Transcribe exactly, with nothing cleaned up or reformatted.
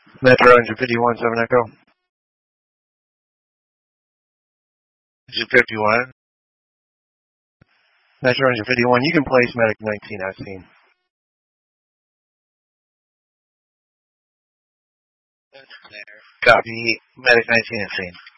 Metro engine fifty-one, seven Echo. Engine fifty-one. Metro engine fifty-one, you can place Medic nineteen at scene. Copy, Medic nineteen at scene.